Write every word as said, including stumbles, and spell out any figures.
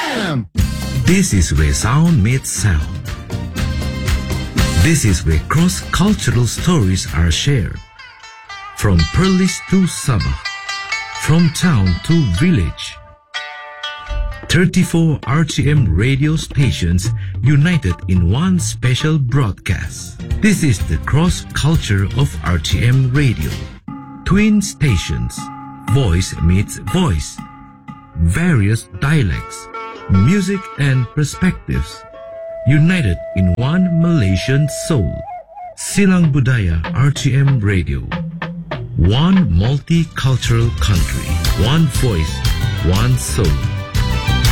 M. This is where sound meets sound. This is where cross-cultural stories are shared. From Perlis to Sabah, from town to village. thirty-four R T M radio stations united in one special broadcast. This is the cross-culture of R T M radio. Twin stations, voice meets voice. Various dialects, music and perspectives, united in one Malaysian soul. Silang Budaya R T M Radio. One multicultural country, one voice, one soul.